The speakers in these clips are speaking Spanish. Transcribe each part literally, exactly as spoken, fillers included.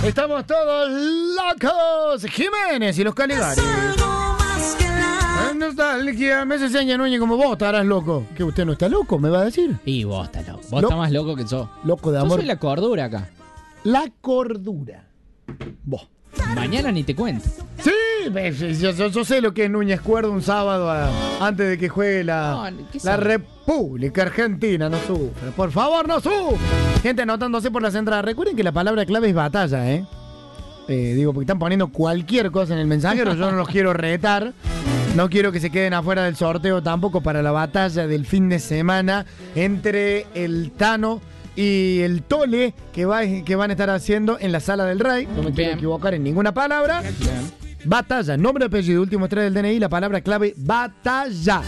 Estamos todos locos. Jiménez y los Caligaris. Nostalgia. Me hace seña, Núñez, como vos estarás loco. ¿Que usted no está loco, me va a decir? Y vos estás loco. Vos Lo- estás más loco que yo. Loco de Yo amor. soy la cordura acá. La cordura. Vos. Mañana ni te cuento. Sí, yo, yo- yo sé lo que es Núñez Cuerdo un sábado a- antes de que juegue la, No, ¿qué la sabe? República Argentina. No sufre, por favor, no sufre. Gente anotándose por las entradas. Recuerden que la palabra clave es batalla, ¿eh? Eh, digo, porque están poniendo cualquier cosa en el mensajero. Yo no los quiero retar. No quiero que se queden afuera del sorteo tampoco para la batalla del fin de semana entre el Tano y el Tole que, va, que van a estar haciendo en la Sala del Rey. No me quiero Bien. equivocar en ninguna palabra. Batalla, nombre, apellido, últimos tres del D N I, la palabra clave, batalla.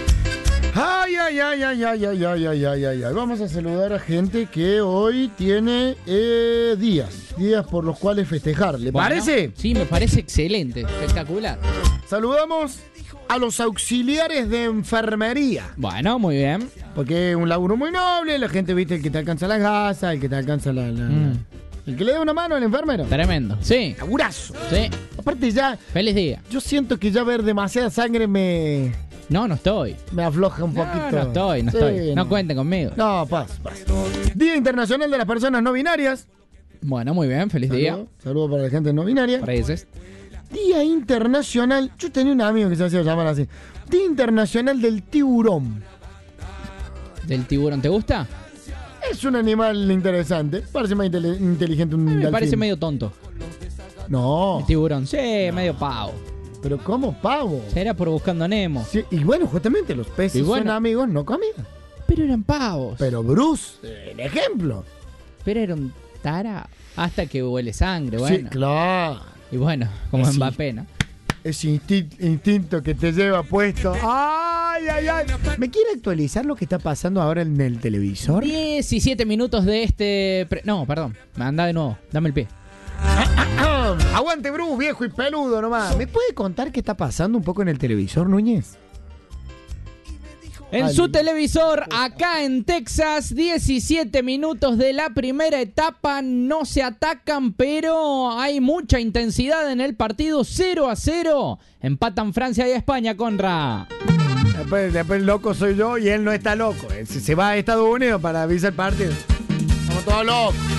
Ay, ay, ay, ay, ay, ay, ay, ay, ay, ay, ay. Vamos a saludar a gente que hoy tiene eh, días, días por los cuales festejar. ¿Le Bueno, parece? Sí, me parece excelente, espectacular. Saludamos a los auxiliares de enfermería, Bueno, muy bien. porque es un laburo muy noble. La gente, viste, el que te alcanza la gasa, el que te alcanza la, la- Mm. el que le da una mano al enfermero. Tremendo. Sí, Laburazo. sí. Aparte ya, Feliz día. yo siento que ya ver demasiada sangre me, No, no estoy. me afloja un No, poquito. no estoy, no Sí, estoy. No cuenten conmigo. No, paz, paz. Día Internacional de las Personas No Binarias. Bueno, muy bien. Feliz día. Saludo, saludo para la gente no binaria. Pareces. Día Internacional. Yo tenía un amigo que se hacía llamar así. Día Internacional del Tiburón. ¿Del tiburón te gusta? Es un animal interesante. Parece más intele- inteligente un Me delfín. parece medio tonto. No, El tiburón. Sí, medio pavo. pero ¿cómo pavo? Será por buscando a Nemo. Sí, y bueno, justamente los peces Y bueno. son amigos, no comían. Pero eran pavos. Pero Bruce, el ejemplo. Pero era un tara. Hasta que huele sangre, bueno. Sí, claro. Y bueno, como Sí. Mbappé, ¿no? Ese instin- instinto que te lleva puesto. ¡Ay, ay, ay! ¿Me quiere actualizar lo que está pasando ahora en el televisor? diecisiete minutos de este... pre- No, perdón. Me anda de nuevo. Dame el pie. Aguante Bruce, viejo y peludo nomás. ¿Me puede contar qué está pasando un poco en el televisor, Núñez? En Ay. su televisor, acá en Texas, diecisiete minutos de la primera etapa, no se atacan, pero hay mucha intensidad en el partido, cero a cero. Empatan Francia y España, Conra. Después, después loco soy yo y él no está loco. Él se se va a Estados Unidos para avisar el partido. Estamos todos locos.